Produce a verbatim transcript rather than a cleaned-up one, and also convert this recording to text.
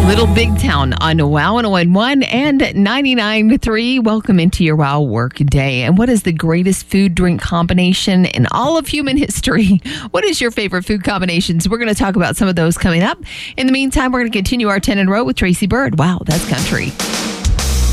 Little Big Town on Wow one oh one point one and ninety-nine point three. Welcome into your Wow Work Day. And what is the greatest food drink combination in all of human history? What is your favorite food combinations? We're going to talk about some of those coming up. In the meantime, we're going to continue our ten in a row with Tracy Bird. Wow, that's country.